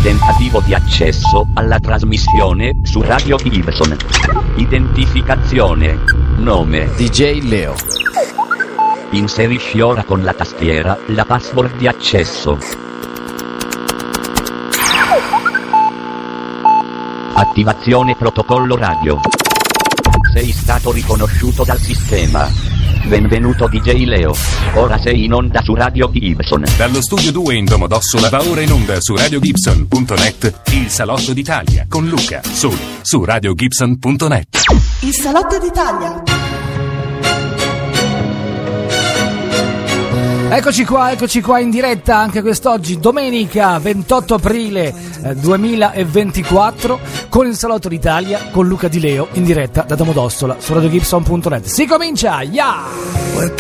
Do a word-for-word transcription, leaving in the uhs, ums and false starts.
Tentativo di accesso alla trasmissione su Radio Gibson. Identificazione. Nome D J Leo. Inserisci ora con la tastiera la password di accesso. Attivazione protocollo radio. Sei stato riconosciuto dal sistema. Benvenuto D J Leo. Ora sei in onda su Radio Gibson. Dallo studio due in Domodossola va ora in onda su radio gibson punto net il Salotto d'Italia con Luca, solo su radio gibson punto net. Il Salotto d'Italia. Eccoci qua, eccoci qua in diretta anche quest'oggi, domenica ventotto aprile eh, duemilaventiquattro, con il Salotto d'Italia, con Luca Di Leo, in diretta da Domodossola su radio gibson punto net. Si comincia, yeah!